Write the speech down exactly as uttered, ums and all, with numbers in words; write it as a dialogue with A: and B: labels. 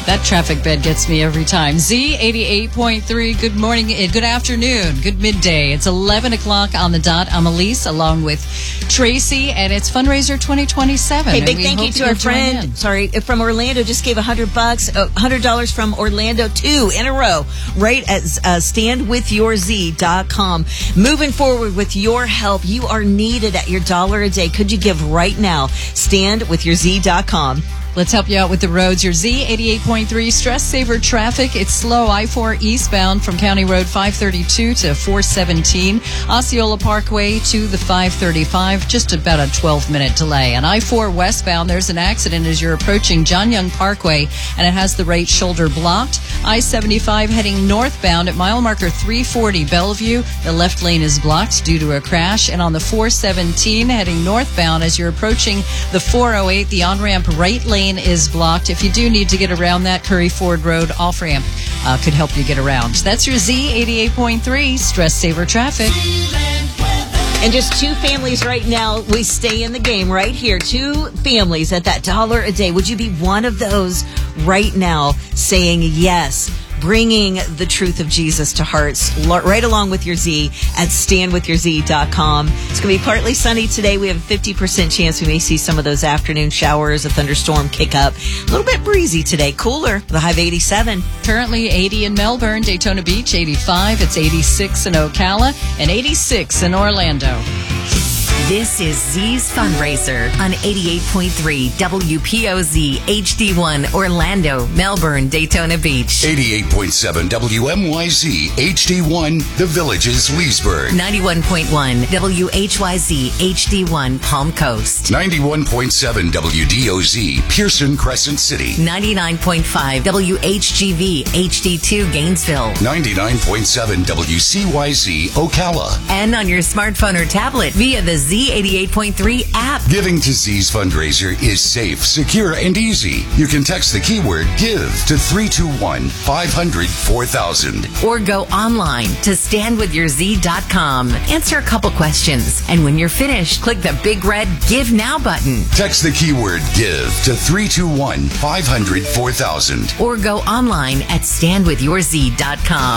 A: That traffic bed gets me every time. Z eighty-eight point three, good morning, good afternoon, good midday. It's eleven o'clock on the dot. I'm Elise along with Tracy, and it's Fundraiser twenty twenty-seven.
B: Hey, big thank you to our friend, sorry, from Orlando, just gave one hundred bucks, one hundred dollars from Orlando, two in a row, right at uh, stand with your z dot com. Moving forward with your help, you are needed at your dollar a day. Could you give right now? stand with your z dot com.
A: Let's help you out with the roads. Your Z eighty-eight point three stress saver traffic. It's slow. I four eastbound from County Road five thirty-two to four seventeen. Osceola Parkway to the five thirty-five. Just about a twelve minute delay. On I four westbound, there's an accident as you're approaching John Young Parkway, and it has the right shoulder blocked. I seventy-five heading northbound at mile marker three forty Bellevue. The left lane is blocked due to a crash. And on the four seventeen heading northbound as you're approaching the four oh eight, the on-ramp right lane is blocked. If you do need to get around that, Curry Ford Road off-ramp uh, could help you get around. That's your Z eighty-eight point three stress saver traffic.
B: And just two families right now, we stay in the game right here. Two families at that dollar a day. Would you be one of those right now saying yes, bringing the truth of Jesus to hearts right along with your Z at stand with your z dot com. It's going to be partly sunny today. We have a fifty percent chance we may see some of those afternoon showers, a thunderstorm kick up. A little bit breezy today, cooler, the high of eighty-seven.
A: Currently eighty in Melbourne, Daytona Beach, eighty-five. It's eighty-six in Ocala and eighty-six in Orlando.
C: This is Z's Fundraiser on eighty-eight point three W P O Z H D one Orlando, Melbourne, Daytona Beach.
D: eighty-eight point seven W M Y Z H D one The Villages, Leesburg.
C: ninety-one point one W H Y Z H D one Palm Coast.
D: ninety-one point seven W D O Z Pearson, Crescent City.
C: ninety-nine point five W H G V H D two Gainesville.
D: ninety-nine point seven W C Y Z Ocala.
C: And on your smartphone or tablet via the Z eighty-eight point three app.
D: Giving to Z's Fundraiser is safe, secure, and easy. You can text the keyword GIVE to three two one, five hundred, four thousand.
C: Or go online to stand with your z dot com. Answer a couple questions. And when you're finished, click the big red Give Now button.
D: Text the keyword GIVE to three two one, five hundred, four thousand.
C: Or go online at stand with your z dot com.